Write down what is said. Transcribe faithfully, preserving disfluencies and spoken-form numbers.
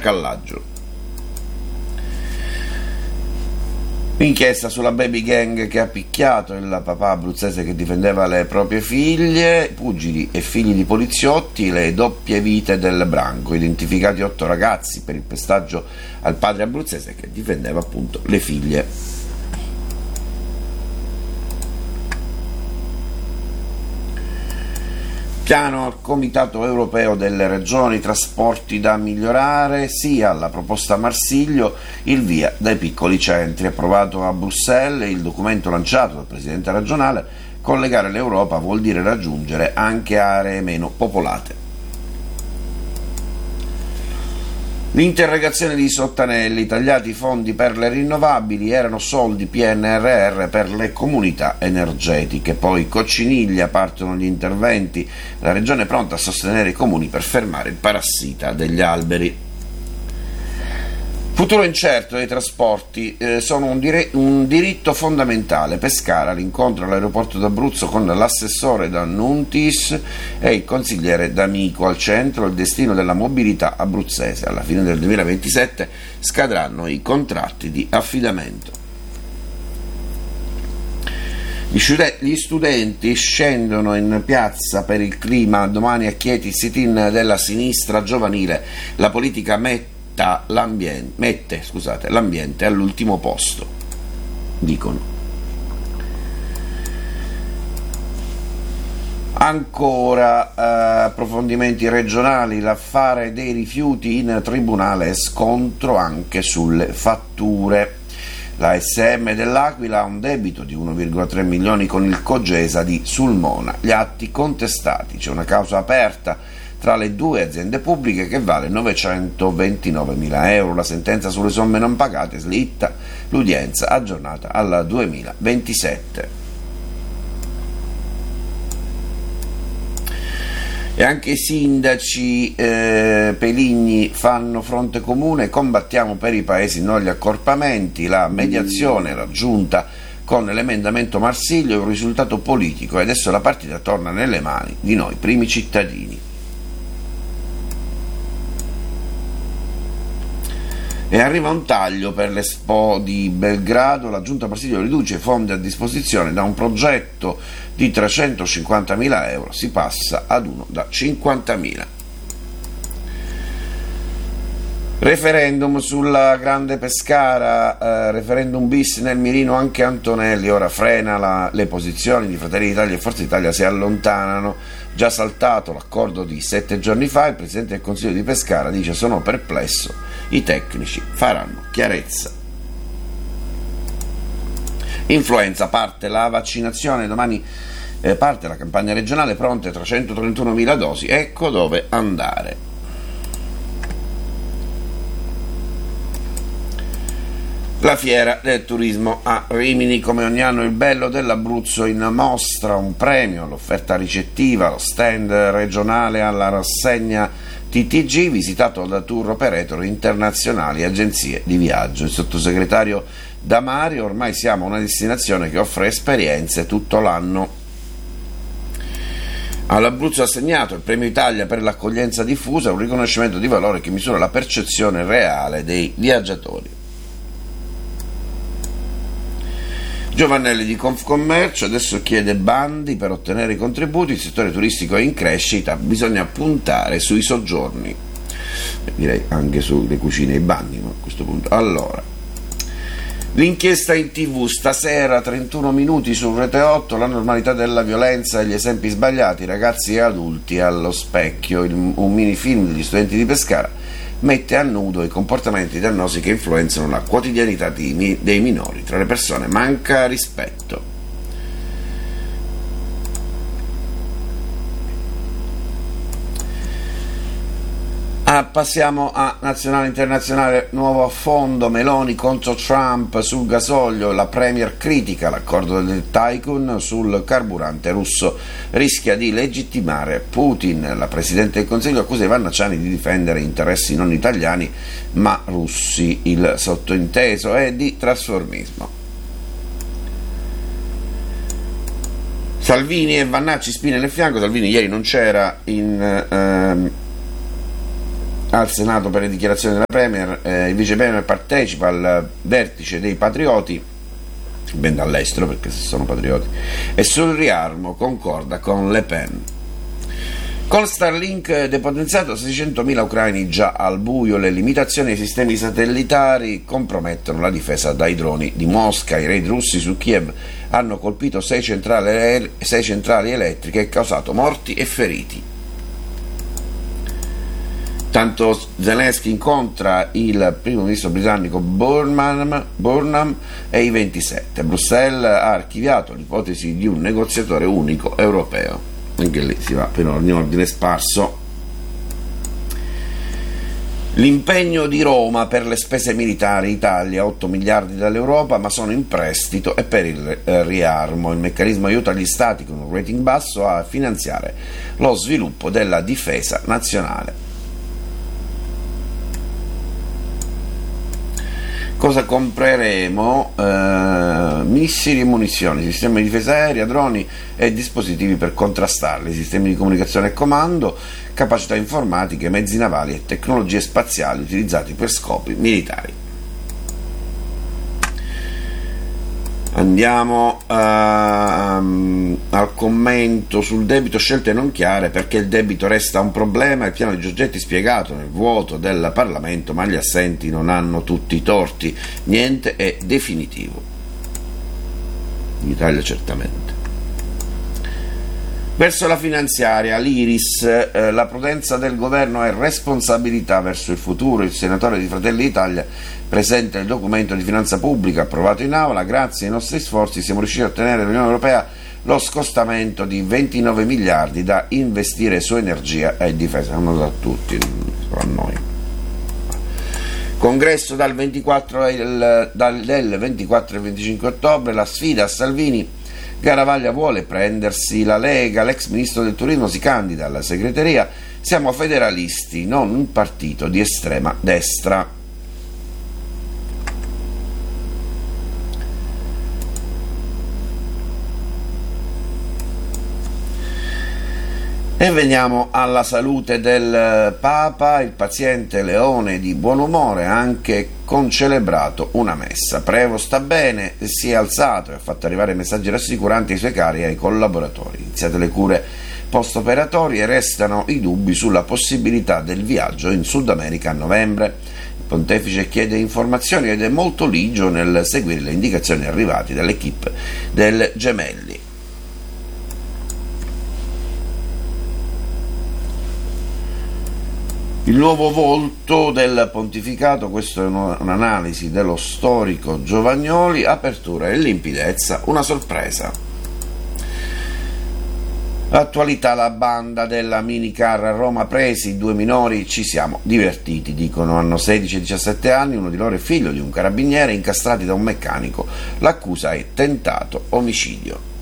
Scallaggio. Inchiesta sulla baby gang che ha picchiato il papà abruzzese che difendeva le proprie figlie, pugili e figli di poliziotti, le doppie vite del branco, identificati otto ragazzi per il pestaggio al padre abruzzese che difendeva appunto le figlie. Piano al Comitato Europeo delle Regioni, trasporti da migliorare, sia alla proposta Marsiglio, il via dai piccoli centri. Approvato a Bruxelles il documento lanciato dal Presidente regionale, collegare l'Europa vuol dire raggiungere anche aree meno popolate. L'interrogazione di Sottanelli, tagliati i fondi per le rinnovabili, erano soldi P N R R per le comunità energetiche, poi Cocciniglia, partono gli interventi, la regione è pronta a sostenere i comuni per fermare il parassita degli alberi. Futuro incerto dei trasporti, eh, sono un, dire- un diritto fondamentale. Pescara, l'incontro all'aeroporto d'Abruzzo con l'assessore D'Annuntis e il consigliere D'Amico, al centro il destino della mobilità abruzzese. Alla fine del duemilaventisette scadranno i contratti di affidamento. Gli studenti scendono in piazza per il clima, domani a Chieti sit-in della sinistra giovanile, la politica mette L'ambiente, mette scusate, l'ambiente all'ultimo posto, dicono. Ancora eh, approfondimenti regionali, l'affare dei rifiuti in tribunale, scontro anche sulle fatture. La S M dell'Aquila ha un debito di uno virgola tre milioni con il Cogesa di Sulmona. Gli atti contestati, c'è una causa aperta tra le due aziende pubbliche che vale novecentoventinovemila euro. La sentenza sulle somme non pagate slitta, l'udienza aggiornata al duemilaventisette. E anche i sindaci eh, Peligni fanno fronte comune, combattiamo per i paesi, non gli accorpamenti, la mediazione raggiunta con l'emendamento Marsiglio è un risultato politico e adesso la partita torna nelle mani di noi primi cittadini. E arriva un taglio per l'Expo di Belgrado, la Giunta Marsiglio riduce i fondi a disposizione da un progetto di trecentocinquantamila euro, si passa ad uno da cinquantamila. Referendum sulla Grande Pescara, eh, referendum bis nel mirino anche Antonelli, ora frena la, le posizioni di Fratelli d'Italia e Forza Italia si allontanano, già saltato l'accordo di sette giorni fa, il Presidente del Consiglio di Pescara dice sono perplesso, i tecnici faranno chiarezza. Influenza, parte la vaccinazione, domani eh, parte la campagna regionale, pronte trecentotrentunomila dosi, ecco dove andare. La fiera del turismo a Rimini, come ogni anno il bello dell'Abruzzo in mostra, un premio, l'offerta ricettiva, lo stand regionale alla rassegna T T G, visitato da tour operator internazionali e agenzie di viaggio. Il sottosegretario Damario, ormai siamo una destinazione che offre esperienze tutto l'anno. All'Abruzzo assegnato il Premio Italia per l'accoglienza diffusa, un riconoscimento di valore che misura la percezione reale dei viaggiatori. Giovannelli di Confcommercio adesso chiede bandi per ottenere i contributi, il settore turistico è in crescita, bisogna puntare sui soggiorni, direi anche sulle cucine e i bagni, no, a questo punto. Allora, l'inchiesta in tv stasera, trentuno minuti su Rete otto, la normalità della violenza e gli esempi sbagliati, ragazzi e adulti allo specchio, il, un minifilm degli studenti di Pescara mette a nudo i comportamenti dannosi che influenzano la quotidianità dei, dei minori. Tra le persone manca rispetto. Ah, passiamo a nazionale internazionale, nuovo affondo, Meloni contro Trump sul gasolio, la Premier critica l'accordo del tycoon sul carburante russo, rischia di legittimare Putin, la Presidente del Consiglio accusa Ivan Nacciani di difendere interessi non italiani ma russi, il sottointeso è di trasformismo. Salvini e Vannacci spine nel fianco, Salvini ieri non c'era in... Ehm, al Senato per le dichiarazioni della Premier, eh, il vice Premier partecipa al vertice dei patrioti, ben dall'estero perché se sono patrioti, e sul riarmo concorda con Le Pen. Con Starlink depotenziato, seicentomila ucraini già al buio, le limitazioni ai sistemi satellitari compromettono la difesa dai droni di Mosca. I raid russi su Kiev hanno colpito sei centrali, sei centrali elettriche e causato morti e feriti. Tanto Zelensky incontra il primo ministro britannico Burnham, Burnham e i ventisette. Bruxelles ha archiviato l'ipotesi di un negoziatore unico europeo. Anche lì si va per ogni ordine sparso. L'impegno di Roma per le spese militari: Italia otto miliardi dall'Europa, ma sono in prestito e per il riarmo. Il meccanismo aiuta gli stati con un rating basso a finanziare lo sviluppo della difesa nazionale. Cosa compreremo? Eh, missili e munizioni, sistemi di difesa aerea, droni e dispositivi per contrastarli, sistemi di comunicazione e comando, capacità informatiche, mezzi navali e tecnologie spaziali utilizzati per scopi militari. Andiamo uh, al commento sul debito, scelte non chiare perché il debito resta un problema, il piano di Giorgetti spiegato nel vuoto del Parlamento, ma gli assenti non hanno tutti i torti, niente è definitivo. In Italia certamente. Verso la finanziaria, l'Iris, eh, la prudenza del governo è responsabilità verso il futuro. Il senatore di Fratelli d'Italia presenta il documento di finanza pubblica approvato in aula. Grazie ai nostri sforzi siamo riusciti a ottenere dall'Unione Europea lo scostamento di ventinove miliardi da investire su energia e difesa. Non lo da tutti, solo a noi. Congresso dal ventiquattro, il, dal, del ventiquattro e venticinque ottobre, la sfida a Salvini. Garavaglia vuole prendersi la Lega, l'ex ministro del turismo si candida alla segreteria, siamo federalisti, non un partito di estrema destra. E veniamo alla salute del Papa. Il paziente Leone di buon umore ha anche concelebrato una messa. Prevo sta bene, si è alzato e ha fatto arrivare messaggi rassicuranti ai suoi cari e ai collaboratori. Iniziate le cure post-operatorie, restano i dubbi sulla possibilità del viaggio in Sud America a novembre. Il pontefice chiede informazioni ed è molto ligio nel seguire le indicazioni arrivate dall'equipe del Gemelli. Il nuovo volto del pontificato, questo è un'analisi dello storico Giovagnoli, apertura e limpidezza, una sorpresa. Attualità, la banda della minicar a Roma presi, due minori, ci siamo divertiti, dicono, hanno sedici e diciassette anni, uno di loro è figlio di un carabiniere, incastrati da un meccanico, l'accusa è tentato omicidio.